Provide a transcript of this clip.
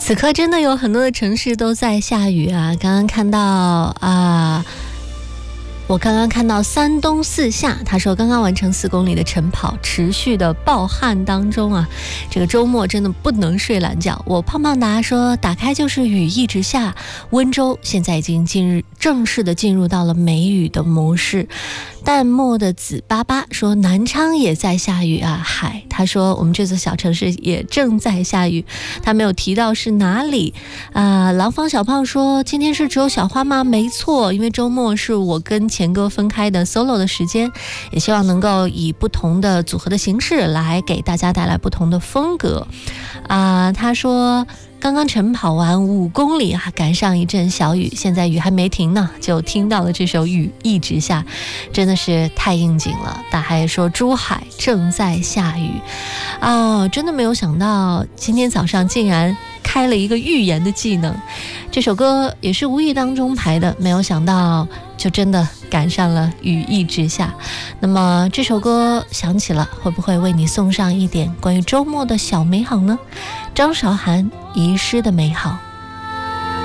此刻真的有很多的城市都在下雨啊！我刚刚看到山东四下，他说刚刚完成4公里的晨跑，持续的暴汗当中啊，这个周末真的不能睡懒觉。我胖胖达说打开就是雨一直下，温州现在已经正式的进入到了梅雨的模式。淡漠的紫巴巴说南昌也在下雨啊，他说我们这座小城市也正在下雨，他没有提到是哪里廊坊小胖说今天是只有小花吗？没错，因为周末是我跟钱哥分开的 solo 的时间，也希望能够以不同的组合的形式来给大家带来不同的风格他说刚刚晨跑完5公里赶上一阵小雨，现在雨还没停呢，就听到了这首雨一直下，真的是太应景了。大海说珠海正在下雨真的没有想到今天早上竟然开了一个预言的技能，这首歌也是无意当中排的，没有想到就真的赶上了雨一直下。那么这首歌响起了，会不会为你送上一点关于周末的小美好呢？张韶涵遗失的美好。